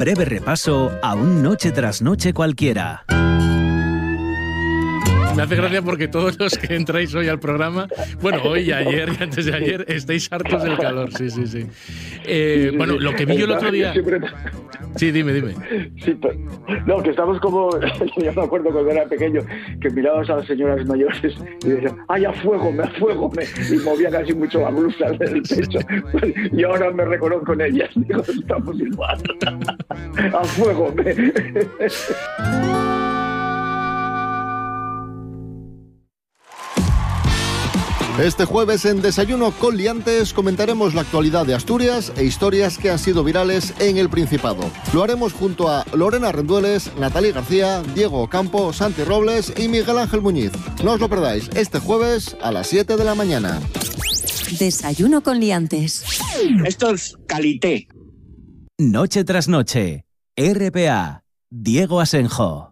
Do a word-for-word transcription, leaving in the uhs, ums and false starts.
breve repaso a un noche tras noche cualquiera. Me hace gracia porque todos los que entráis hoy al programa, bueno, hoy y ayer y antes de ayer, estáis hartos del calor, sí, sí, sí. Eh, sí, bueno, sí. Lo que vi yo el otro día... Siempre... Sí, dime, dime. Sí, pero... No, que estamos como... Yo me acuerdo cuando era pequeño, que mirabas a las señoras mayores y decían, ¡ay, a fuego, me a fuego! Me... Y movía casi mucho la blusa del pecho. Y ahora me reconozco en ellas. Digo, estamos igual. ¡A fuego! Me... Este jueves en Desayuno con Liantes comentaremos la actualidad de Asturias e historias que han sido virales en el Principado. Lo haremos junto a Lorena Rendueles, Natalia García, Diego Ocampo, Santi Robles y Miguel Ángel Muñiz. No os lo perdáis este jueves a las siete de la mañana. Desayuno con Liantes. Esto es calité. Noche tras noche. R P A. Diego Asenjo.